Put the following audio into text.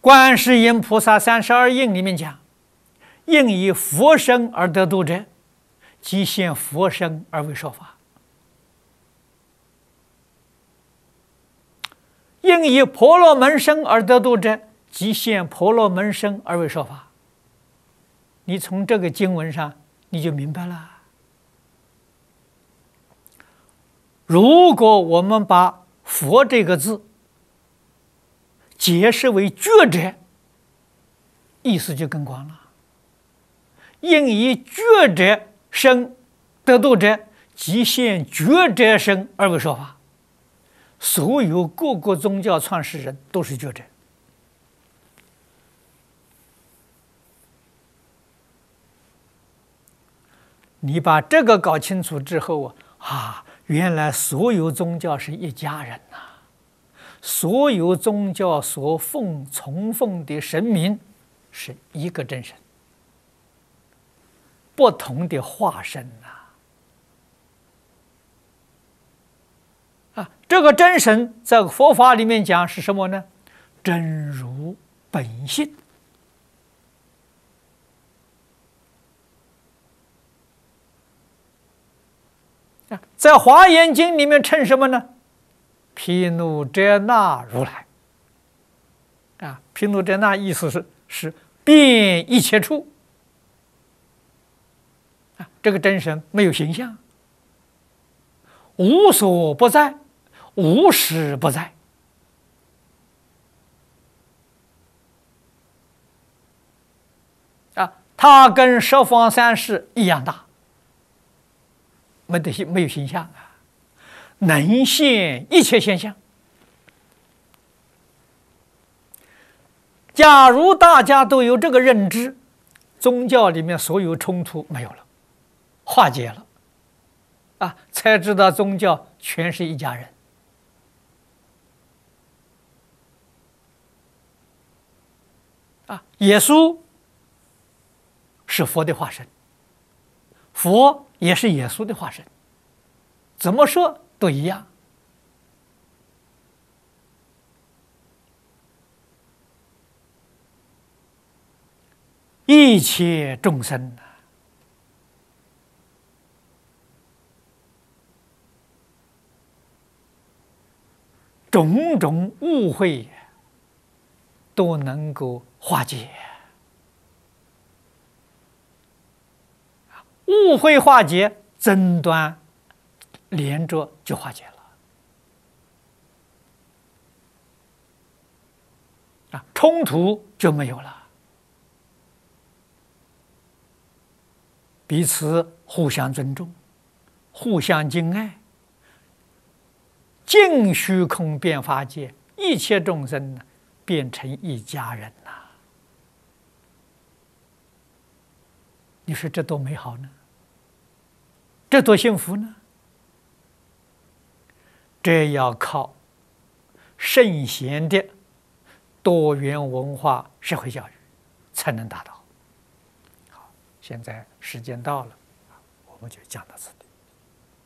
观世音菩萨32应里面讲，应以佛身而得度者，即现佛身而为说法；应以婆罗门身而得度者，即现婆罗门身而为说法。你从这个经文上你就明白了。如果我们把佛这个字解释为觉者，意思就更广了。应以觉者身得度者，即现觉者身而为说法。所有各个宗教创始人都是觉者。你把这个搞清楚之后原来所有宗教是一家人呐！所有宗教所崇奉的神明是一个真神，不同的化身这个真神在佛法里面讲是什么呢？真如本性。在华严经里面称什么呢？毗卢遮那如来。毗卢遮那意思是遍一切处。这个真神没有形象，无所不在，无时不在。它跟十方三世一样大，没有形象能现一切现象。假如大家都有这个认知，宗教里面所有冲突没有了，化解了才知道宗教全是一家人。耶稣是佛的化身，佛也是耶稣的化身，怎么说都一样。一切众生种种误会都能够化解，误会化解，争端连着就化解了冲突就没有了，彼此互相尊重，互相敬爱，尽虚空遍法界，一切众生变成一家人你说这多美好呢？这多幸福呢？这要靠圣贤的多元文化社会教育才能达到。好，现在时间到了，我们就讲到此。